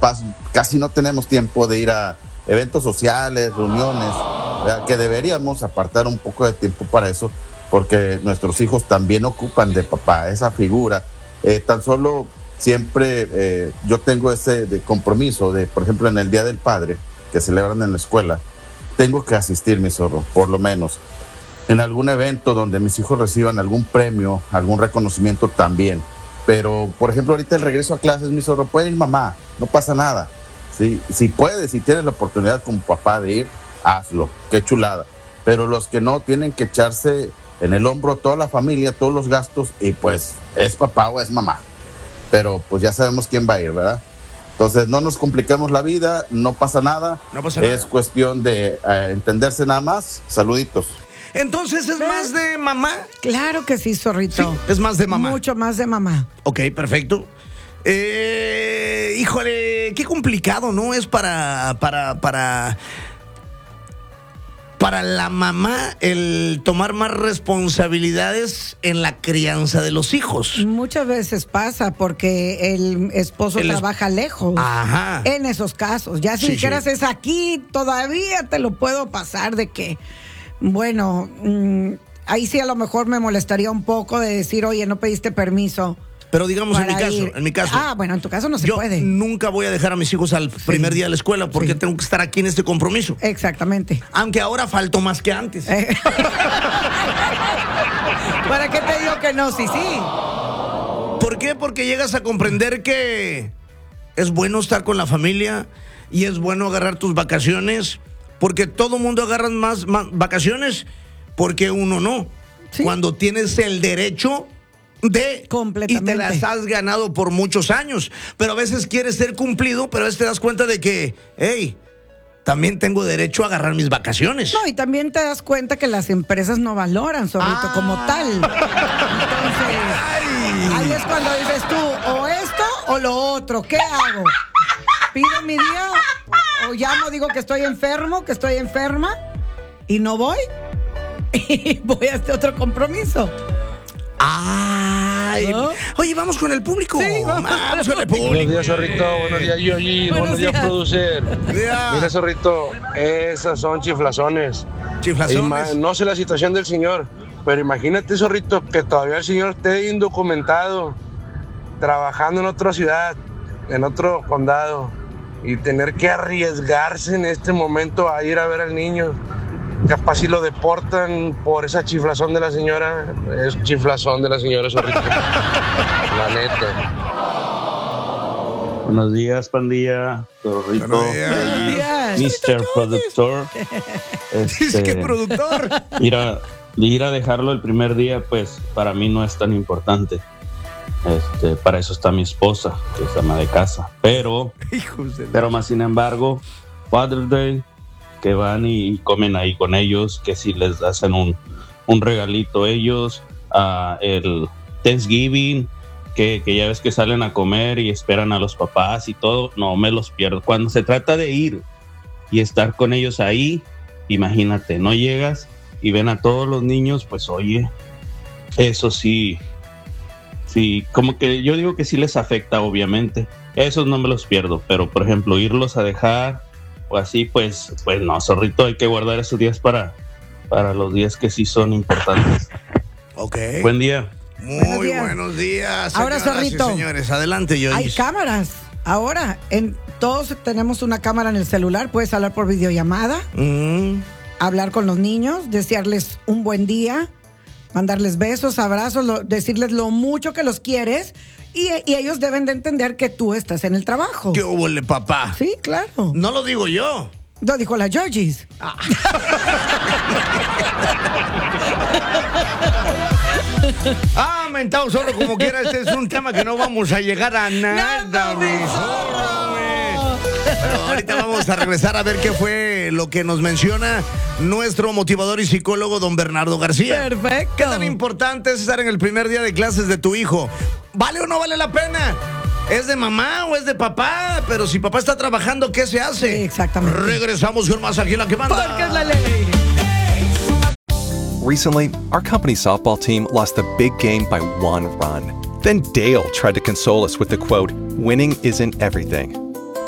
papás casi no tenemos tiempo de ir a eventos sociales, reuniones, ¿verdad? Que deberíamos apartar un poco de tiempo para eso, porque nuestros hijos también ocupan de papá, esa figura. Tan solo siempre yo tengo ese compromiso de, por ejemplo, en el Día del Padre, que celebran en la escuela, tengo que asistir, mi zorro, por lo menos. En algún evento donde mis hijos reciban algún premio, algún reconocimiento también. Pero, por ejemplo, ahorita el regreso a clases, mi zorro, puede ir mamá, no pasa nada. ¿Sí? Si puedes, si tienes la oportunidad como papá de ir, hazlo, qué chulada. Pero los que no, tienen que echarse en el hombro toda la familia, todos los gastos, y pues es papá o es mamá. Pero pues ya sabemos quién va a ir, ¿verdad? Entonces no nos compliquemos la vida, no pasa nada. No pasa nada. Es cuestión de entenderse nada más. Saluditos. Entonces, ¿es más de mamá? Claro que sí, zorrito. Sí, es más de mamá. Mucho más de mamá. Ok, perfecto. Híjole, qué complicado, ¿no? Es para la mamá el tomar más responsabilidades en la crianza de los hijos. Muchas veces pasa porque el esposo trabaja lejos. Ajá. En esos casos. Ya si Sí, dijeras sí. es aquí, todavía te lo puedo pasar de que, bueno, ahí sí a lo mejor me molestaría un poco de decir, oye, no pediste permiso. Pero digamos en para ir. mi caso. Ah, bueno, en tu caso no se yo puede. nunca voy a dejar a mis hijos al primer día de la escuela porque tengo que estar aquí en este compromiso. Exactamente. Aunque ahora falto más que antes. ¿Para qué te digo que no? Sí, sí. ¿Por qué? Porque llegas a comprender que es bueno estar con la familia y es bueno agarrar tus vacaciones, porque todo mundo agarra más vacaciones porque uno no. Sí. Cuando tienes el derecho de, completamente, y te las has ganado por muchos años, pero a veces quieres ser cumplido, pero a veces te das cuenta de que, hey, también tengo derecho a agarrar mis vacaciones. No, y también te das cuenta que las empresas no valoran, zorrito, como tal. Entonces, ahí es cuando dices tú, o esto o lo otro, ¿qué hago? ¿Pido mi día o llamo, digo que estoy enfermo, que estoy enferma y no voy? Y voy a este otro compromiso. Ay, ¿no? Oye, vamos con el público. Sí, vamos con el público. Buenos días, Zorrito. Buenos días, Yoyi. Buenos días, producer. Mira, Zorrito, esas son chiflazones. Chiflazones. No sé la situación del señor, pero imagínate, Zorrito, que todavía el señor esté indocumentado, trabajando en otra ciudad, en otro condado, y tener que arriesgarse en este momento a ir a ver al niño. Capaz si lo deportan por esa chiflazón de la señora. Es chiflazón de la señora, Zorrito. La neta. Buenos días, pandilla. Zorrito. Buenos días. Mr. Productor. Dice que productor. Ir a dejarlo el primer día, pues, para mí no es tan importante. Para eso está mi esposa, que es ama de casa. Pero más sin embargo, Father's Day, que van y comen ahí con ellos, que si les hacen un regalito ellos, el Thanksgiving, que ya ves que salen a comer y esperan a los papás y todo, no me los pierdo. Cuando se trata de ir y estar con ellos ahí, imagínate, no llegas y ven a todos los niños, pues oye, eso sí, como que yo digo que sí les afecta, obviamente. Esos no me los pierdo, pero por ejemplo, irlos a dejar o así, pues no, Zorrito, hay que guardar esos días para los días que sí son importantes. Ok. Buen día. Muy buenos días. Ahora, Zorrito, señores, adelante, yo. hay cámaras. Ahora, todos tenemos una cámara en el celular. Puedes hablar por videollamada, hablar con los niños, desearles un buen día, mandarles besos, abrazos, decirles lo mucho que los quieres. Y ellos deben de entender que tú estás en el trabajo. ¿Qué hubo, papá? Sí, claro. No lo digo yo. Lo dijo la Georgis. Mentado zorro, como quiera, este es un tema que no vamos a llegar a nada, mi zorro. Pero ahorita vamos a regresar a ver qué fue lo que nos menciona nuestro motivador y psicólogo, don Bernardo García. Perfecto. ¿Qué tan importante es estar en el primer día de clases de tu hijo? ¿Vale o no vale la pena? ¿Es de mamá o es de papá? Pero si papá está trabajando, ¿qué se hace? Sí, exactamente. Regresamos con más aquí en La Que Manda. Porque es la ley. Recently, our company's softball team lost the big game by 1 run. Then Dale tried to console us with the quote, "Winning isn't everything."